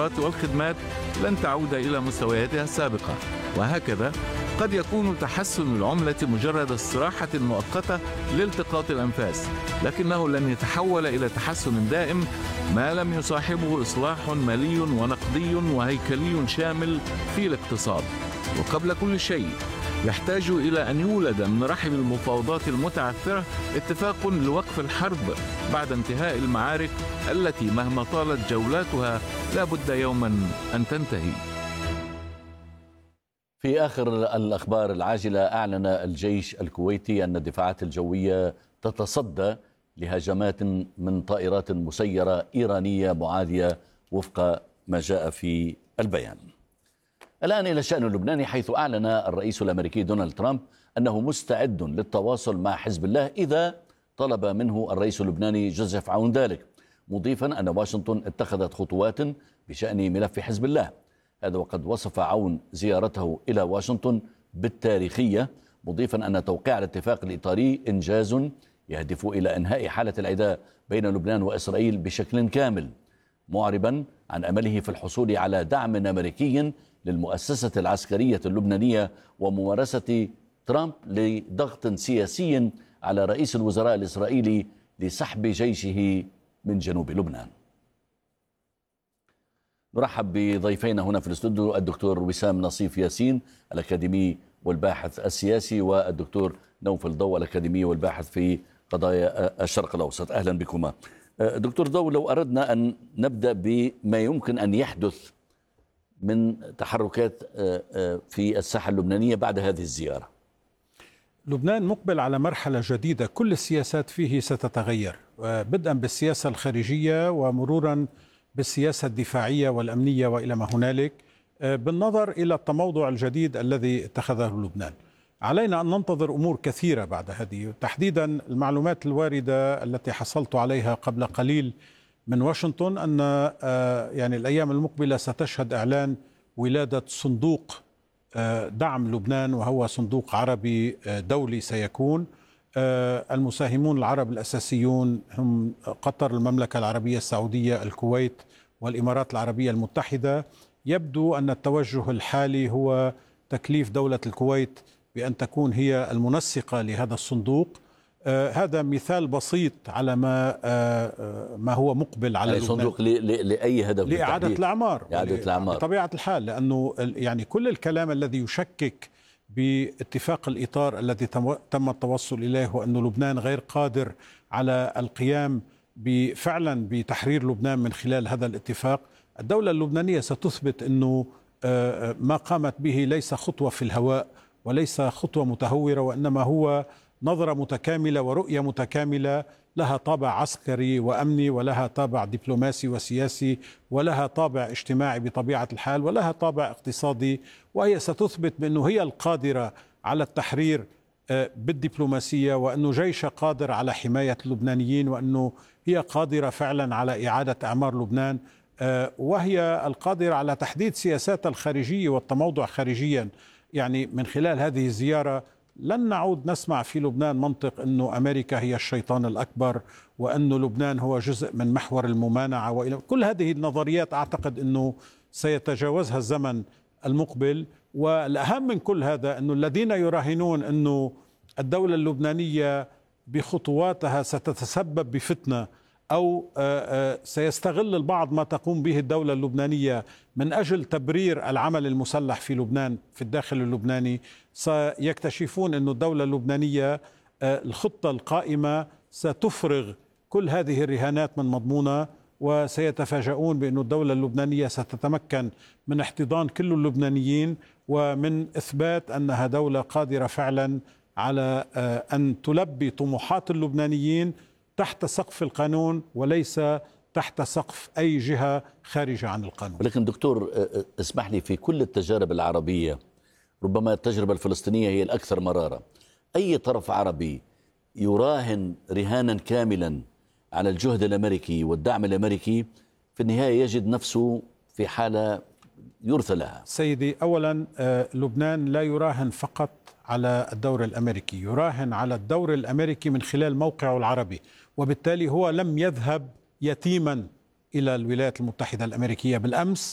السيارات والخدمات لن تعود إلى مستوياتها السابقة. وهكذا قد يكون تحسن العملة مجرد استراحة مؤقتة لالتقاط الأنفاس، لكنه لن يتحول إلى تحسن دائم ما لم يصاحبه إصلاح مالي ونقدي وهيكلي شامل في الاقتصاد. وقبل كل شيء يحتاج إلى أن يولد من رحم المفاوضات المتعثرة اتفاق لوقف الحرب بعد انتهاء المعارك التي مهما طالت جولاتها لا بد يوما أن تنتهي. في آخر الأخبار العاجلة، أعلن الجيش الكويتي أن الدفاعات الجوية تتصدى لهجمات من طائرات مسيرة إيرانية معادية وفق ما جاء في البيان. الآن إلى الشأن اللبناني، حيث أعلن الرئيس الأمريكي دونالد ترامب أنه مستعد للتواصل مع حزب الله إذا طلب منه الرئيس اللبناني جوزيف عون ذلك، مضيفا أن واشنطن اتخذت خطوات بشأن ملف حزب الله. هذا وقد وصف عون زيارته إلى واشنطن بالتاريخية، مضيفا أن توقيع الاتفاق الإطاري إنجاز يهدف إلى إنهاء حالة العداء بين لبنان وإسرائيل بشكل كامل، معربا عن أمله في الحصول على دعم أمريكي للمؤسسة العسكرية اللبنانية وممارسة ترامب لضغط سياسي على رئيس الوزراء الإسرائيلي لسحب جيشه من جنوب لبنان. نرحب بضيفينا هنا في الاستوديو، الدكتور وسام نصيف ياسين الأكاديمي والباحث السياسي، والدكتور نوفل ضو الأكاديمي والباحث في قضايا الشرق الأوسط. أهلا بكما. دكتور ضو، لو أردنا أن نبدأ بما يمكن أن يحدث من تحركات في الساحة اللبنانية بعد هذه الزيارة. لبنان مقبل على مرحلة جديدة، كل السياسات فيه ستتغير، بدءا بالسياسة الخارجية ومرورا بالسياسة الدفاعية والأمنية وإلى ما هنالك، بالنظر إلى التموضع الجديد الذي اتخذه لبنان. علينا أن ننتظر أمور كثيرة بعد هذه، تحديدا المعلومات الواردة التي حصلت عليها قبل قليل من واشنطن أن يعني الأيام المقبلة ستشهد إعلان ولادة صندوق دعم لبنان، وهو صندوق عربي دولي سيكون. المساهمون العرب الأساسيون هم قطر، المملكة العربية السعودية، الكويت والإمارات العربية المتحدة. يبدو أن التوجه الحالي هو تكليف دولة الكويت بأن تكون هي المنسقة لهذا الصندوق. هذا مثال بسيط على ما هو مقبل على صندوق لأي هدف؟ لإعادة الأعمار. الأعمار بطبيعة الحال، لأنه يعني كل الكلام الذي يشكك باتفاق الإطار الذي تم التوصل إليه، وأن لبنان غير قادر على القيام فعلا بتحرير لبنان من خلال هذا الاتفاق. الدولة اللبنانية ستثبت أنه ما قامت به ليس خطوة في الهواء وليس خطوة متهورة، وإنما هو نظرة متكاملة ورؤية متكاملة لها طابع عسكري وأمني، ولها طابع دبلوماسي وسياسي، ولها طابع اجتماعي بطبيعة الحال، ولها طابع اقتصادي. وهي ستثبت بأنه هي القادرة على التحرير بالدبلوماسية، وأنه جيش قادر على حماية اللبنانيين، وأنه هي قادرة فعلا على إعادة إعمار لبنان، وهي القادرة على تحديد سياسات الخارجية والتموضع خارجيا. يعني من خلال هذه الزيارة لن نعود نسمع في لبنان منطق أنه أمريكا هي الشيطان الأكبر، وأنه لبنان هو جزء من محور الممانعة، وإلى كل هذه النظريات أعتقد أنه سيتجاوزها الزمن المقبل. والأهم من كل هذا أنه الذين يراهنون أنه الدولة اللبنانية بخطواتها ستتسبب بفتنة أو سيستغل البعض ما تقوم به الدولة اللبنانية من أجل تبرير العمل المسلح في لبنان في الداخل اللبناني، سيكتشفون أن الدولة اللبنانية الخطة القائمة ستفرغ كل هذه الرهانات من مضمونها، وسيتفاجؤون بأن الدولة اللبنانية ستتمكن من احتضان كل اللبنانيين ومن إثبات أنها دولة قادرة فعلا على أن تلبي طموحات اللبنانيين تحت سقف القانون وليس تحت سقف أي جهة خارجة عن القانون. ولكن دكتور اسمح لي، في كل التجارب العربية ربما التجربة الفلسطينية هي الأكثر مرارة. أي طرف عربي يراهن رهانا كاملا على الجهد الأمريكي والدعم الأمريكي في النهاية يجد نفسه في حالة يرثى لها. سيدي، أولا لبنان لا يراهن فقط على الدور الأمريكي، يراهن على الدور الأمريكي من خلال موقعه العربي، وبالتالي هو لم يذهب يتيما إلى الولايات المتحدة الأمريكية. بالأمس